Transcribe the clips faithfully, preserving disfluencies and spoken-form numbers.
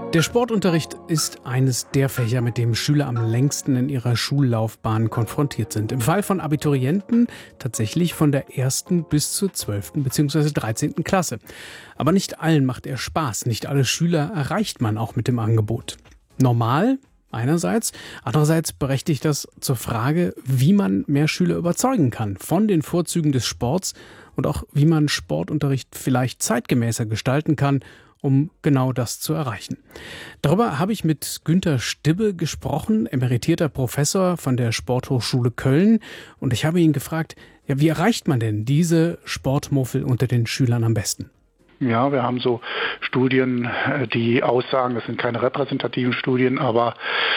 Der Sportunterricht ist eines der Fächer, mit dem Schüler am längsten in ihrer Schullaufbahn konfrontiert sind. Im Fall von Abiturienten tatsächlich von der ersten bis zur zwölften bzw. dreizehnten Klasse. Aber nicht allen macht er Spaß. Nicht alle Schüler erreicht man auch mit dem Angebot. Normal einerseits, andererseits berechtigt das zur Frage, wie man mehr Schüler überzeugen kann von den Vorzügen des Sports und auch wie man Sportunterricht vielleicht zeitgemäßer gestalten kann, um genau das zu erreichen. Darüber habe ich mit Günter Stibbe gesprochen, emeritierter Professor von der Sporthochschule Köln. Und ich habe ihn gefragt, ja, wie erreicht man denn diese Sportmuffel unter den Schülern am besten? Ja, wir haben so Studien, die aussagen, das sind keine repräsentativen Studien, aber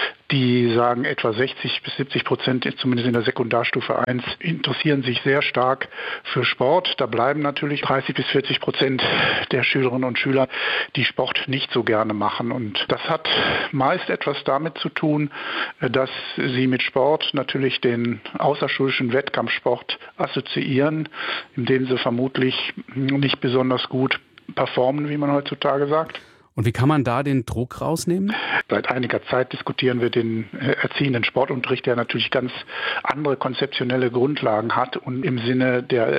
die sagen, etwa sechzig bis siebzig Prozent, zumindest in der Sekundarstufe eins, interessieren sich sehr stark für Sport. Da bleiben natürlich dreißig bis vierzig Prozent der Schülerinnen und Schüler, die Sport nicht so gerne machen. Und das hat meist etwas damit zu tun, dass sie mit Sport natürlich den außerschulischen Wettkampfsport assoziieren, indem sie vermutlich nicht besonders gut performen, wie man heutzutage sagt. Und wie kann man da den Druck rausnehmen? Seit einiger Zeit diskutieren wir den erziehenden Sportunterricht, der natürlich ganz andere konzeptionelle Grundlagen hat und im Sinne der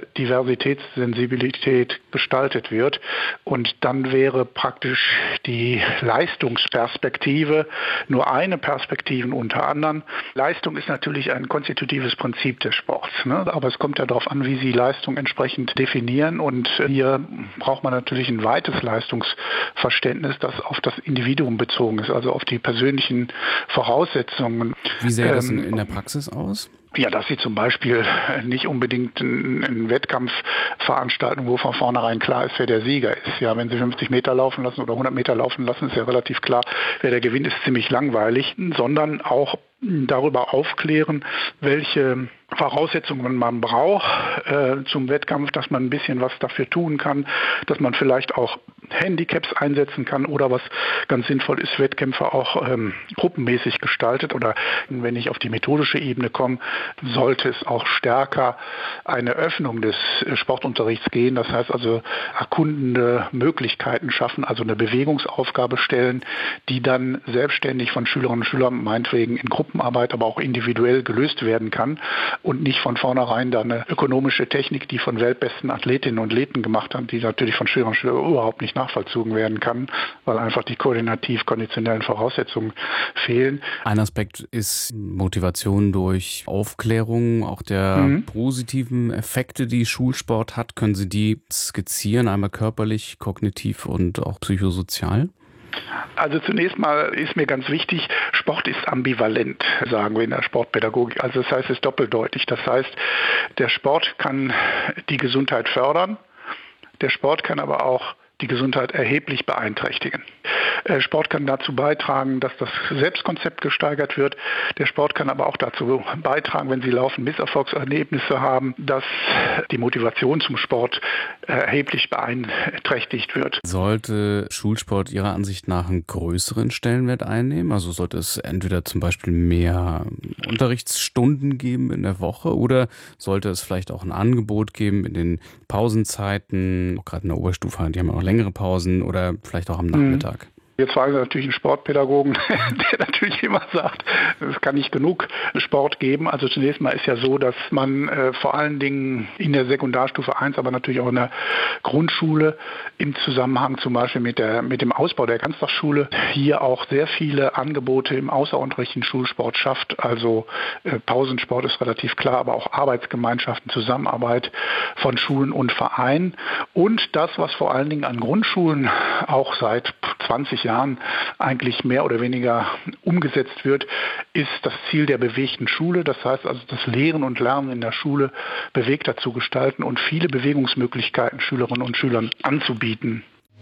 Diversitätssensibilität gestaltet wird. Und dann wäre praktisch die Leistungsperspektive nur eine Perspektive unter anderem. Leistung ist natürlich ein konstitutives Prinzip des Sports, ne? Aber es kommt ja darauf an, wie Sie Leistung entsprechend definieren. Und hier braucht man natürlich ein weites Leistungsverständnis, das auf das Individuum bezogen ist, also auf die persönlichen Voraussetzungen. Wie sähe das ähm, in der Praxis aus? Ja, dass Sie zum Beispiel nicht unbedingt einen Wettkampf veranstalten, wo von vornherein klar ist, wer der Sieger ist. Ja, wenn Sie fünfzig Meter laufen lassen oder hundert Meter laufen lassen, ist ja relativ klar, wer der gewinnt, ist ziemlich langweilig, sondern auch darüber aufklären, welche Voraussetzungen man braucht äh, zum Wettkampf, dass man ein bisschen was dafür tun kann, dass man vielleicht auch Handicaps einsetzen kann oder was ganz sinnvoll ist, Wettkämpfe auch ähm, gruppenmäßig gestaltet. Oder wenn ich auf die methodische Ebene komme, sollte es auch stärker eine Öffnung des Sportunterrichts gehen. Das heißt also erkundende Möglichkeiten schaffen, also eine Bewegungsaufgabe stellen, die dann selbstständig von Schülerinnen und Schülern meinetwegen in Gruppenarbeit, aber auch individuell gelöst werden kann und nicht von vornherein da eine ökonomische Technik, die von weltbesten Athletinnen und Athleten gemacht haben, die natürlich von Schülerinnen und Schülern überhaupt nicht nachvollzogen werden kann, weil einfach die koordinativ-konditionellen Voraussetzungen fehlen. Ein Aspekt ist Motivation durch Aufklärung, auch der mhm. positiven Effekte, die Schulsport hat. Können Sie die skizzieren, einmal körperlich, kognitiv und auch psychosozial? Also zunächst mal ist mir ganz wichtig, Sport ist ambivalent, sagen wir in der Sportpädagogik. Also das heißt, es ist doppeldeutig. Das heißt, der Sport kann die Gesundheit fördern, der Sport kann aber auch die Gesundheit erheblich beeinträchtigen. Sport kann dazu beitragen, dass das Selbstkonzept gesteigert wird. Der Sport kann aber auch dazu beitragen, wenn Sie laufen, Misserfolgserlebnisse haben, dass die Motivation zum Sport erheblich beeinträchtigt wird. Sollte Schulsport Ihrer Ansicht nach einen größeren Stellenwert einnehmen? Also sollte es entweder zum Beispiel mehr Unterrichtsstunden geben in der Woche oder sollte es vielleicht auch ein Angebot geben in den Pausenzeiten, gerade in der Oberstufe, die haben auch längere Pausen oder vielleicht auch am Nachmittag? Jetzt fragen Sie natürlich einen Sportpädagogen, der natürlich immer sagt, es kann nicht genug Sport geben. Also zunächst mal ist ja so, dass man äh, vor allen Dingen in der Sekundarstufe eins, aber natürlich auch in der Grundschule im Zusammenhang zum Beispiel mit der mit dem Ausbau der Ganztagsschule hier auch sehr viele Angebote im außerunterrichtlichen Schulsport schafft. Also äh, Pausensport ist relativ klar, aber auch Arbeitsgemeinschaften, Zusammenarbeit von Schulen und Vereinen. Und das, was vor allen Dingen an Grundschulen auch seit zwanzig Jahren eigentlich mehr oder weniger umgesetzt wird, ist das Ziel der bewegten Schule. Das heißt also, das Lehren und Lernen in der Schule bewegter zu gestalten und viele Bewegungsmöglichkeiten Schülerinnen und Schülern anzubieten.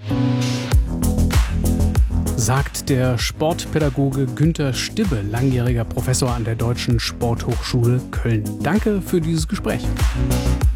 Sagt der Sportpädagoge Günter Stibbe, langjähriger Professor an der Deutschen Sporthochschule Köln. Danke für dieses Gespräch.